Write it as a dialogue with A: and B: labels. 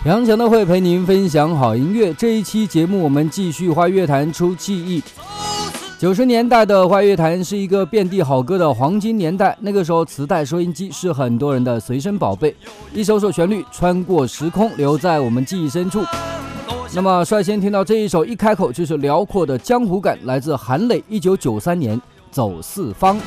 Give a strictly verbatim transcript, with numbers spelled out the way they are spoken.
A: 杨强的会陪您分享好音乐。这一期节目我们继续华语乐坛出记忆。九十年代的华语乐坛是一个遍地好歌的黄金年代，那个时候磁带收音机是很多人的随身宝贝，一首首旋律穿过时空，留在我们记忆深处。那么率先听到这一首，一开口就是辽阔的江湖感，来自韩磊一九九三年《走四方》。